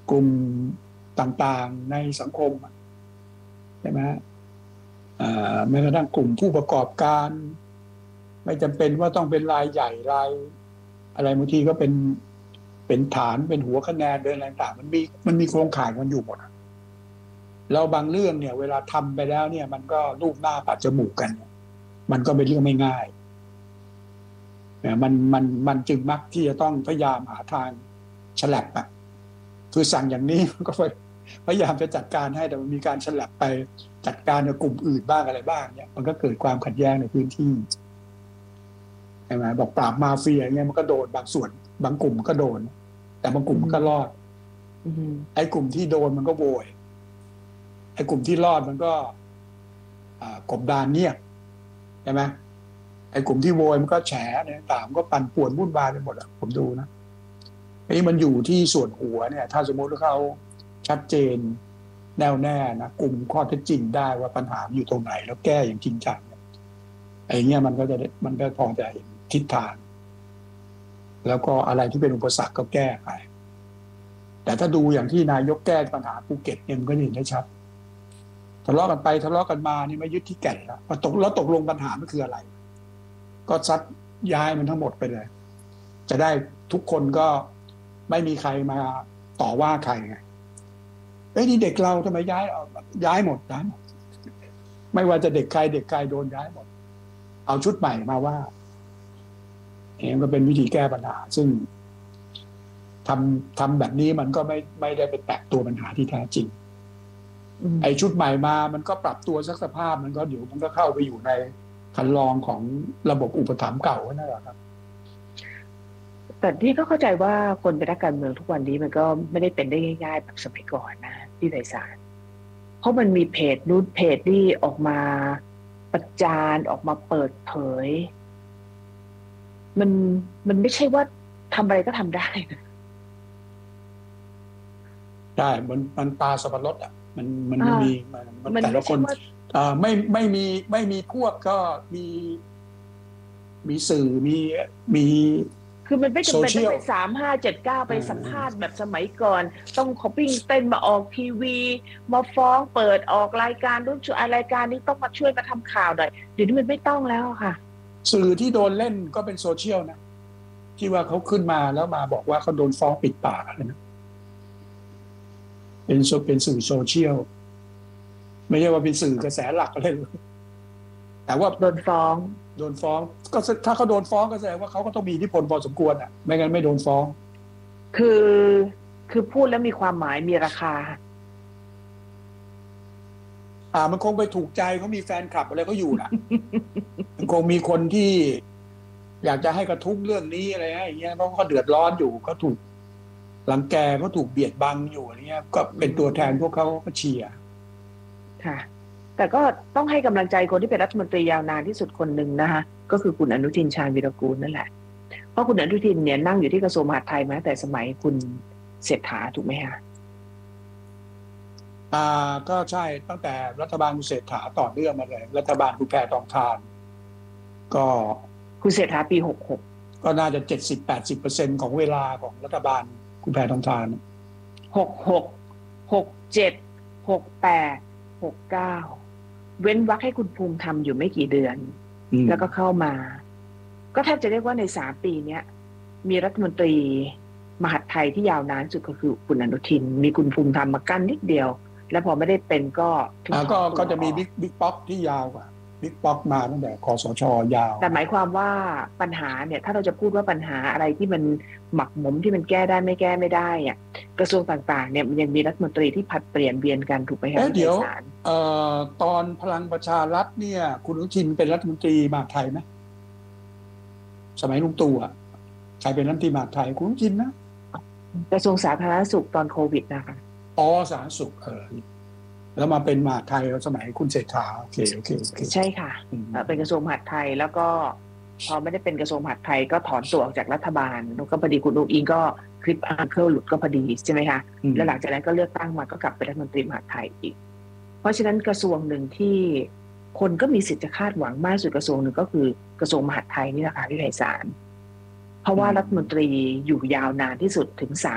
กลุ่มต่างๆในสังคมใช่ไหมแม้กระทั่งกลุ่มผู้ประกอบการไม่จำเป็นว่าต้องเป็นรายใหญ่รายอะไรบางทีก็เป็นฐานเป็นหัวคะแนนเป็นอะไรต่างมันมีโครงข่ายมันอยู่หมดแล้วบางเรื่องเนี่ยเวลาทำไปแล้วเนี่ยมันก็รูปหน้าปัดจมูกกันมันก็เป็นเรื่องไม่ง่ายมันจึงมักที่จะต้องพยายามหาทางฉลับคือสั่งอย่างนี้มันก็พยายามจะจัดการให้แต่มันมีการฉลับไปจัดการกับกลุ่มอื่นบ้างอะไรบ้างเนี่ยมันก็เกิดความขัดแย้งในพื้นที่ใช่ไหมบอกปราบมาเฟียเนี่ยมันก็โดนบางส่วนบางกลุ่มก็โดนแต่บางกลุ่มก็รอดไอ้กลุ่มที่โดนมันก็โวยไอ้กลุ่มที่รอดมันก็กบดานเงียบใช่ไหมไอ้กลุ่มที่โวยมันก็แฉเนี่ยต่างก็ปั่นป่วนวุ่นวายไปหมดผมดูนะอันนี้มันอยู่ที่ส่วนหัวเนี่ยถ้าสมมติว่าเขาชัดเจนแน่วแน่นะกลุ่มข้อเท็จจริงได้ว่าปัญหาอยู่ตรงไหนแล้วแก้อย่างจริงจังไอ้เงี้ยมันก็พอจะเห็นทิศทางแล้วก็อะไรที่เป็นอุปสรรคก็แก้ไปแต่ถ้าดูอย่างที่นายกแก้ปัญหาภูเก็ตเนี่ยมันก็เห็นได้ชัดทะเลาะกันไปทะเลาะกันมานี่ไม่ยึดที่แก่นแล้วตกลงปัญหามันคืออะไรก็ซัดย้ายมันทั้งหมดไปเลยจะได้ทุกคนก็ไม่มีใครมาต่อว่าใครไงนี่เด็กเราทำไมย้ายหมดไม่ว่าจะเด็กใครโดนย้ายหมดเอาชุดใหม่มาว่าก็เป็นวิธีแก้ปัญหาซึ่งทำแบบนี้มันก็ไม่ได้ไปแตะตัวปัญหาที่แท้จริงไอ้ชุดใหม่มามันก็ปรับตัวสักสภาพมันก็เดี๋ยวมันก็เข้าไปอยู่ในคันลองของระบบอุปถัมภ์เก่านั่นแหละครับแต่ที่ก็เข้าใจว่าคนเป็นนักการเมืองทุกวันนี้มันก็ไม่ได้เป็นได้ง่ายๆแบบสมัยก่อนนะที่ไพศาลเพราะมันมีเพจนู้นเพจนี่ออกมาประจานออกมาเปิดเผยมันไม่ใช่ว่าทำอะไรก็ทำได้ได้มันตาสับปะรดมันไม่มีมันแต่ละคนไม่มีพวกก็มีสื่อมีคือมันไม่จำเป็นต้องไป3579ไปสัมภาษณ์แบบสมัยก่อนต้องคอปปิ้งเต้นมาออกทีวีมาฟ้องเปิดออกรายการรุ่นช่วยรายการนี้ต้องมาช่วยมาทำข่าวหน่อยเดี๋ยวนี้มันไม่ต้องแล้วค่ะสื่อที่โดนเล่นก็เป็นโซเชียลนะที่ว่าเขาขึ้นมาแล้วมาบอกว่าเขาโดนฟ้องปิดปากอะไรนะเป็นสื่อโซเชียลไม่ใช่ว่าเป็นสื่อกระแสหลักอะไรแต่ว่าโดนฟ้องก็ถ้าเขาโดนฟ้องก็แสดงว่าเขาก็ต้องมีอิทธิพลพอสมควรไม่งั้นไม่โดนฟ้องคือพูดแล้วมีความหมายมีราคามันคงไปถูกใจเขามีแฟนคลับอะไรเขาอยู่นะ มันคงมีคนที่อยากจะให้กระทุ้งเรื่องนี้อะไรอย่างเงี้ยเพราะเขาเดือดร้อนอยู่เขาถูกรังแกเขาถูกเบียดบังอยู่อะไรเงี้ยก็เป็นตัวแทนพวกเขาก็เชียร์ค่ะแต่ก็ต้องให้กำลังใจคนที่เป็นรัฐมนตรียาวนานที่สุดคนหนึ่งนะคะก็คือคุณอนุทินชาญวีรกูลนั่นแหละเพราะคุณอนุทินเนี่ยนั่งอยู่ที่กระทรวงมหาดไทยมาแต่สมัยคุณเศรษฐาถูกไหมคะก็ใช่ตั้งแต่รัฐบาลคุณเศรษฐาต่อเนื่องมาเลยรัฐบาลคุณแพทองธารก็คุณเศรษฐาปี66 ก็น่าจะ 70-80% ของเวลาของรัฐบาลคุณแพทองธาร 66 67 68 69เว้นวรรคให้คุณภูมิธรรมอยู่ไม่กี่เดือนแล้วก็เข้ามาก็แทบจะเรียกว่าใน3ปีนี้มีรัฐมนตรีมหาดไทยที่ยาวนานสุดก็คือคุณอนุทินมีคุณภูมิธรรมมากั้นนิดเดียวแล้วพอไม่ได้เป็นก็จะมีบิ๊กป๊อกที่ยาวกว่าบิ๊กป๊อกมาตั้งแต่คสช.ยาวแต่หมายความว่าปัญหาเนี่ยถ้าเราจะพูดว่าปัญหาอะไรที่มันหมักหมมที่มันแก้ได้ไม่แก้ไม่ได้อ่ะกระทรวงต่างๆเนี่ยมันยังมีรัฐมนตรีที่ผัดเปลี่ยนเวียนกันถูกไหมคะเดี๋ยวตอนพลังประชารัฐเนี่ยคุณอนุทินเป็นรัฐมนตรีมหาดไทยไหมสมัยลุงตู่ใครเป็นรัฐมนตรีมหาดไทยคุณอนุทินนะกระทรวงสาธารณสุขตอนโควิดนะคะสาธารณสุขแล้วมาเป็นมหาดไทยสมัยคุณเศรษฐาโอเคใช่ค่ะเป็นกระทรวงมหาดไทยแล้วก็พอไม่ได้เป็นกระทรวงมหาดไทยก็ถอนตัวออกจากรัฐบาลแล้วก็พอดีคุณอุ๊งอิงก็คลิปอาร์เคิลหลุดก็พอดีใช่ไหมคะแล้วหลังจากนั้นก็เลือกตั้งมาก็กลับเป็นรัฐมนตรีมหาดไทยอีกเพราะฉะนั้นกระทรวงหนึ่งที่คนก็มีสิทธิ์จะคาดหวังมากสุดกระทรวงหนึ่งก็คือกระทรวงมหาดไทยนี่แหละค่ะพี่ไพศาลเพราะว่ารัฐมนตรีอยู่ยาวนานที่สุดถึง